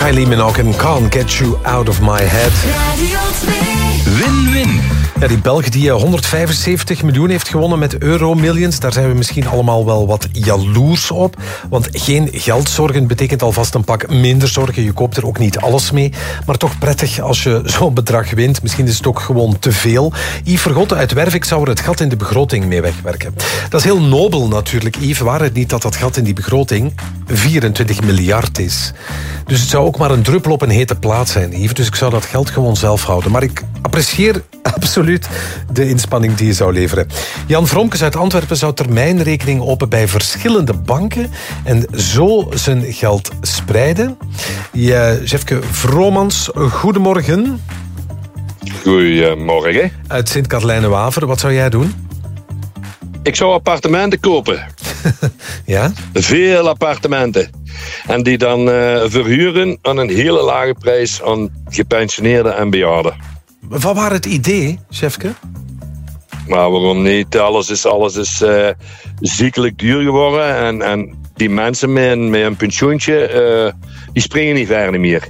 Kylie Minogue Can't Get You Out of My Head. Win-win. Ja, die Belg die 175 miljoen heeft gewonnen met Euromillions, daar zijn we misschien allemaal wel wat jaloers op. Want geen geldzorgen betekent alvast een pak minder zorgen. Je koopt er ook niet alles mee. Maar toch prettig als je zo'n bedrag wint. Misschien is het ook gewoon te veel. Yves Vergoten uit Wervik zou er het gat in de begroting mee wegwerken. Dat is heel nobel natuurlijk, Yves. Waar het niet dat dat gat in die begroting 24 miljard is. Dus het zou ook maar een druppel op een hete plaat zijn, Yves. Dus ik zou dat geld gewoon zelf houden. Maar ik apprecieer absoluut de inspanning die je zou leveren. Jan Vromkes uit Antwerpen zou termijnrekening open bij verschillende banken en zo zijn geld spreiden. Jefke Vromans, goedemorgen. Goedemorgen. Uit Sint-Katelijne-Waver, wat zou jij doen? Ik zou appartementen kopen. Ja? Veel appartementen. En die dan verhuren aan een hele lage prijs aan gepensioneerden en bejaarden. Wat was het idee, Jefke? Maar waarom niet? Alles is ziekelijk duur geworden. En die mensen met een pensioentje, die springen niet verder meer.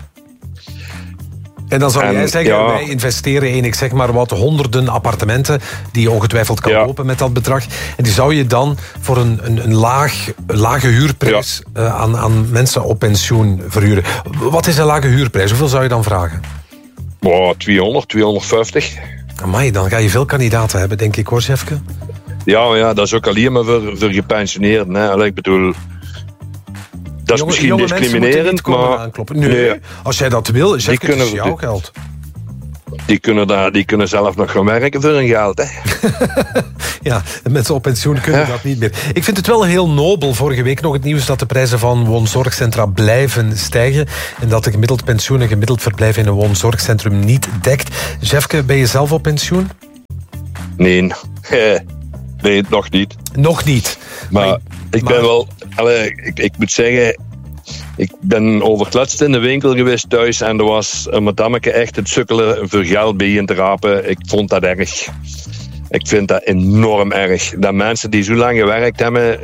En dan zou jij zeggen, wij investeren in, ik zeg maar wat, honderden appartementen die je ongetwijfeld kan kopen met dat bedrag. En die zou je dan voor een lage huurprijs aan mensen op pensioen verhuren. Wat is een lage huurprijs? Hoeveel zou je dan vragen? 200, 250. Amai, dan ga je veel kandidaten hebben, denk ik hoor, Jefke. Ja, dat is ook alleen maar voor gepensioneerden. Hè. Ik bedoel, dat is misschien discriminerend, maar... Aankloppen. Nee, als jij dat wil, Jefke, het is jouw geld. Die kunnen zelf nog gaan werken voor hun geld. Hè. Ja, de mensen op pensioen kunnen dat niet meer. Ik vind het wel heel nobel. Vorige week nog het nieuws dat de prijzen van woonzorgcentra blijven stijgen en dat de gemiddeld pensioen en gemiddeld verblijf in een woonzorgcentrum niet dekt. Jefke, ben je zelf op pensioen? Nee, nog niet. Nog niet? Maar ik ben wel... Ik moet zeggen... Ik ben over het laatst in de winkel geweest thuis en er was een madammeke echt het sukkelen voor geld bij je te rapen. Ik vond dat erg. Ik vind dat enorm erg. Dat mensen die zo lang gewerkt hebben,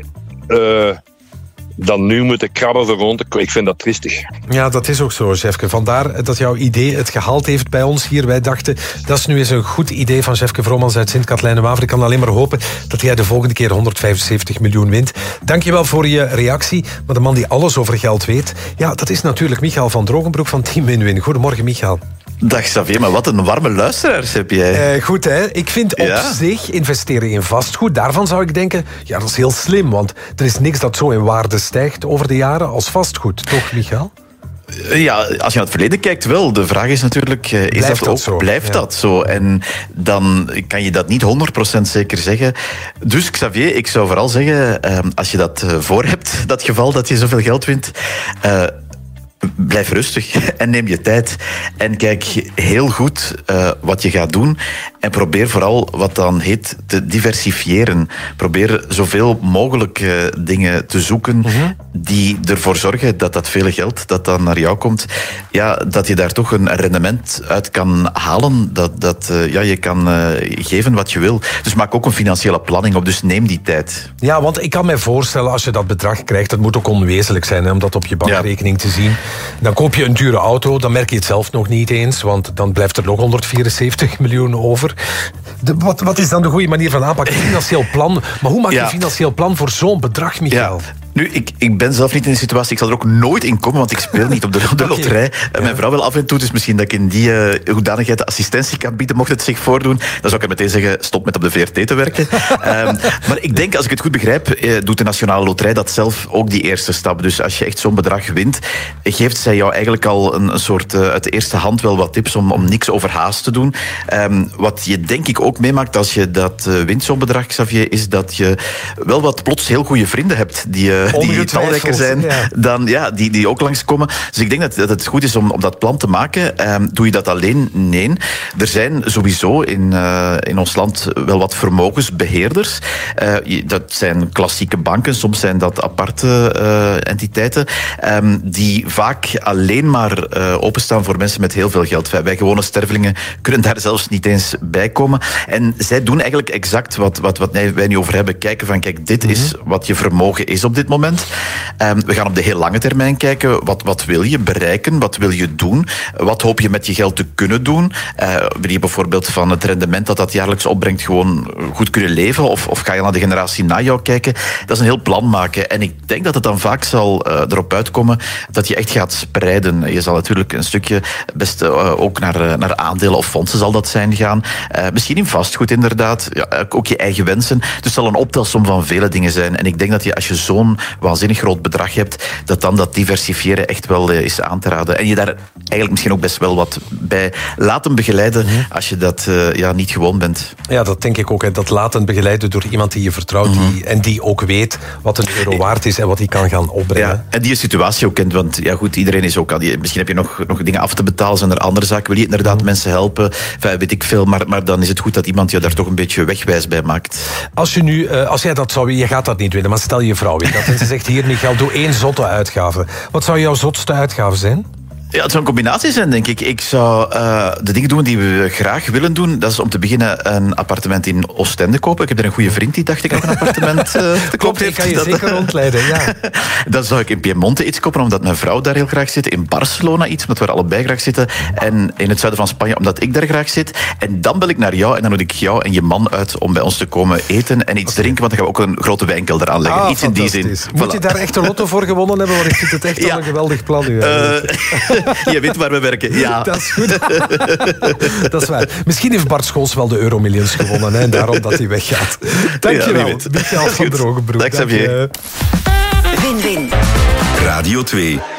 dan nu moeten krabben voor rond. Ik vind dat triestig. Ja, dat is ook zo, Jefke. Vandaar dat jouw idee het gehaald heeft bij ons hier. Wij dachten, dat is nu eens een goed idee van Jefke Vromans uit Sint-Katelijne-Waver. Ik kan alleen maar hopen dat jij de volgende keer 175 miljoen wint. Dankjewel voor je reactie. Maar de man die alles over geld weet, ja, dat is natuurlijk Michael van Drogenbroek van Team Win-Win. Goedemorgen, Michael. Dag Xavier, maar wat een warme luisteraars heb jij. Goed, hè? Ik vind op zich investeren in vastgoed, daarvan zou ik denken, ja, dat is heel slim, want er is niks dat zo in waarde stijgt over de jaren als vastgoed. Toch, Michael? Ja, als je naar het verleden kijkt wel. De vraag is natuurlijk, blijft dat zo? En dan kan je dat niet 100% zeker zeggen. Dus Xavier, ik zou vooral zeggen, als je dat voor hebt, dat geval dat je zoveel geld wint... blijf rustig en neem je tijd. En kijk heel goed wat je gaat doen. En probeer vooral wat dan heet te diversifiëren. Probeer zoveel mogelijk dingen te zoeken die ervoor zorgen dat dat vele geld dat dan naar jou komt, ja, dat je daar toch een rendement uit kan halen. Dat je kan geven wat je wil. Dus maak ook een financiële planning op. Dus neem die tijd. Ja, want ik kan mij voorstellen als je dat bedrag krijgt, dat moet ook onwezenlijk zijn, hè, om dat op je bankrekening te zien. Dan koop je een dure auto, dan merk je het zelf nog niet eens, want dan blijft er nog 174 miljoen over. Wat is dan de goede manier van aanpak? Financieel plan. Maar hoe maak je een financieel plan voor zo'n bedrag, Michael? Ja. Nu, ik ben zelf niet in de situatie, ik zal er ook nooit in komen, want ik speel niet op de loterij. Mijn vrouw wel af en toe, dus misschien dat ik in die hoedanigheid assistentie kan bieden, mocht het zich voordoen. Dan zou ik er meteen zeggen, stop met op de VRT te werken. Maar ik denk, als ik het goed begrijp, doet de Nationale Loterij dat zelf ook die eerste stap. Dus als je echt zo'n bedrag wint, geeft zij jou eigenlijk al een soort uit de eerste hand wel wat tips om niks overhaast te doen. Wat je denk ik ook meemaakt als je dat wint, zo'n bedrag, Xavier, is dat je wel wat plots heel goede vrienden hebt die talrijker zijn dan die ook langskomen. Dus ik denk dat het goed is om dat plan te maken. Doe je dat alleen? Nee. Er zijn sowieso in ons land wel wat vermogensbeheerders. Dat zijn klassieke banken, soms zijn dat aparte entiteiten, die vaak alleen maar openstaan voor mensen met heel veel geld. Wij gewone stervelingen kunnen daar zelfs niet eens bij komen. En zij doen eigenlijk exact wat wij nu over hebben. Kijken van, kijk, dit is wat je vermogen is op dit moment. moment. We gaan op de heel lange termijn kijken. Wat wil je bereiken? Wat wil je doen? Wat hoop je met je geld te kunnen doen? Wil je bijvoorbeeld van het rendement dat jaarlijks opbrengt gewoon goed kunnen leven? Of ga je naar de generatie na jou kijken? Dat is een heel plan maken. En ik denk dat het dan vaak zal erop uitkomen dat je echt gaat spreiden. Je zal natuurlijk een stukje best ook naar aandelen of fondsen zal dat zijn gaan. Misschien in vastgoed inderdaad. Ja, ook je eigen wensen. Dus het zal een optelsom van vele dingen zijn. En ik denk dat als je zo'n waanzinnig groot bedrag hebt, dat diversifiëren echt wel is aan te raden. En je daar eigenlijk misschien ook best wel wat bij laten begeleiden als je dat niet gewoon bent. Ja, dat denk ik ook. Hè. Dat laten begeleiden door iemand die je vertrouwt en die ook weet wat een euro waard is en wat die kan gaan opbrengen. Ja, en die situatie ook kent, want ja goed, iedereen is ook misschien heb je nog dingen af te betalen, zijn er andere zaken, wil je inderdaad mensen helpen, weet ik veel, maar dan is het goed dat iemand je daar toch een beetje wegwijs bij maakt. Als jij dat zou, je gaat dat niet weten, maar stel je vrouw weet dat en ze zegt hier niet geld, doe 1 zotte uitgave. Wat zou jouw zotste uitgave zijn? Ja, het zou een combinatie zijn, denk ik. Ik zou de dingen doen die we graag willen doen. Dat is om te beginnen een appartement in Oostende kopen. Ik heb er een goede vriend die, dacht ik, ook een appartement te koop heeft. Kan je zeker rondleiden, ja. Dan zou ik in Piemonte iets kopen, omdat mijn vrouw daar heel graag zit. In Barcelona iets, omdat we er allebei graag zitten. En in het zuiden van Spanje, omdat ik daar graag zit. En dan bel ik naar jou en dan nodig ik jou en je man uit om bij ons te komen eten en iets drinken, want dan gaan we ook een grote wijnkelder aanleggen. Iets in die zin. Moet je daar echt een lotto voor gewonnen hebben? Want ik vind het echt al een geweldig plan nu. Je weet waar we werken, ja. Dat is goed. Dat is waar. Misschien heeft Bart Scholz wel de Euromillions gewonnen, hè, en daarom dat hij weggaat. Dankjewel, Michael van Drogenbroek. Dank je. Win-win. Radio 2.